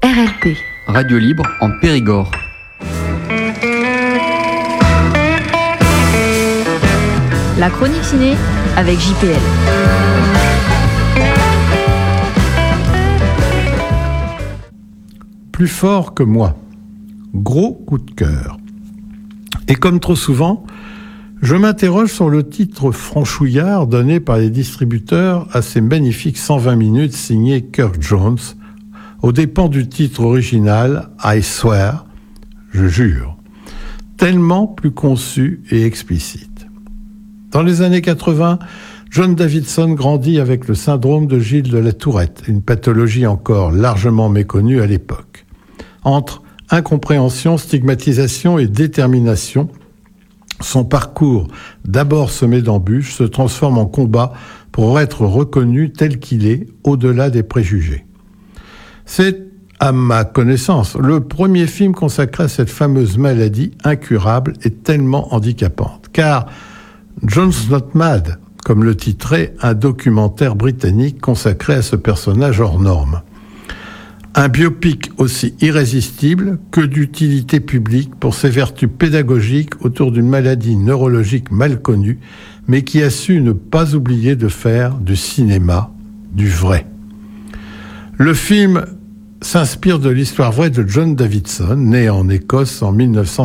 RLP. Radio libre en Périgord. La chronique ciné avec JPL. Plus fort que moi. Gros coup de cœur. Et comme trop souvent, je m'interroge sur le titre franchouillard donné par les distributeurs à ces magnifiques 120 minutes signées Kirk Jones, aux dépens du titre original I Swear, je jure, tellement plus conçu et explicite. Dans les années 80, John Davidson grandit avec le syndrome de Gilles de la Tourette, une pathologie encore largement méconnue à l'époque. Entre incompréhension, stigmatisation et détermination, son parcours, d'abord semé d'embûches, se transforme en combat pour être reconnu tel qu'il est, au-delà des préjugés. C'est, à ma connaissance, le premier film consacré à cette fameuse maladie incurable et tellement handicapante. Car John's Not Mad, comme le titrait un documentaire britannique consacré à ce personnage hors norme. Un biopic aussi irrésistible que d'utilité publique pour ses vertus pédagogiques autour d'une maladie neurologique mal connue, mais qui a su ne pas oublier de faire du cinéma, du vrai. Le film s'inspire de l'histoire vraie de John Davidson, né en Écosse en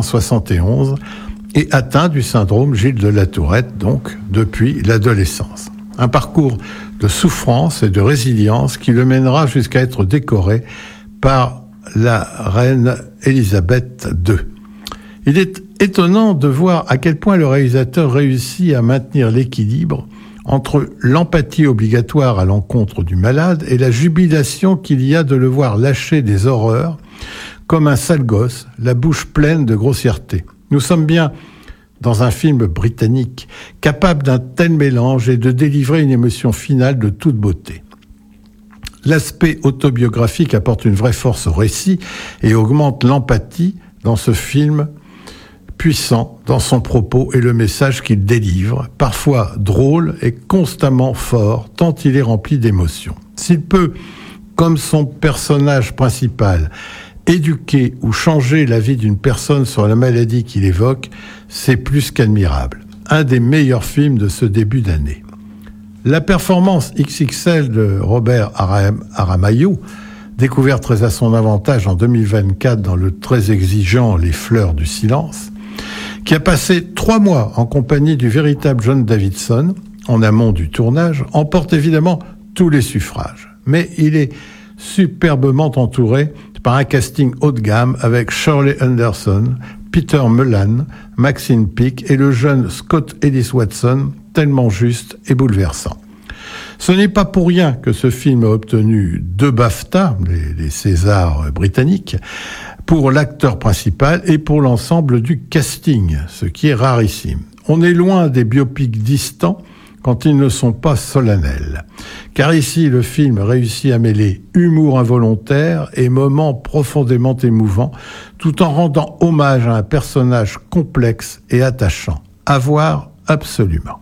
1971 et atteint du syndrome Gilles de la Tourette, donc depuis l'adolescence. Un parcours de souffrance et de résilience qui le mènera jusqu'à être décoré par la reine Élisabeth II. Il est étonnant de voir à quel point le réalisateur réussit à maintenir l'équilibre entre l'empathie obligatoire à l'encontre du malade et la jubilation qu'il y a de le voir lâcher des horreurs comme un sale gosse, la bouche pleine de grossièreté. Nous sommes bien dans un film britannique, capable d'un tel mélange et de délivrer une émotion finale de toute beauté. L'aspect autobiographique apporte une vraie force au récit et augmente l'empathie dans ce film puissant dans son propos et le message qu'il délivre, parfois drôle et constamment fort, tant il est rempli d'émotions. S'il peut, comme son personnage principal, éduquer ou changer la vie d'une personne sur la maladie qu'il évoque, c'est plus qu'admirable. Un des meilleurs films de ce début d'année. La performance XXL de Robert Aramayo, découvert très à son avantage en 2024 dans le très exigeant Les Fleurs du Silence, qui a passé 3 mois en compagnie du véritable John Davidson, en amont du tournage, emporte évidemment tous les suffrages. Mais il est superbement entouré par un casting haut de gamme avec Shirley Anderson, Peter Mullan, Maxine Peake et le jeune Scott Ellis Watson, tellement juste et bouleversant. Ce n'est pas pour rien que ce film a obtenu 2 BAFTA, les Césars britanniques, pour l'acteur principal et pour l'ensemble du casting, ce qui est rarissime. On est loin des biopics distants quand ils ne sont pas solennels. Car ici, le film réussit à mêler humour involontaire et moments profondément émouvants, tout en rendant hommage à un personnage complexe et attachant. À voir absolument.